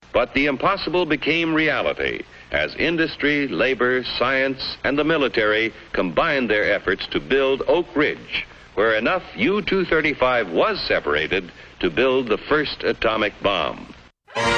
But the impossible became reality as industry, labor, science, and the military combined their efforts to build Oak Ridge, where enough U-235 was separated to build the first atomic bomb.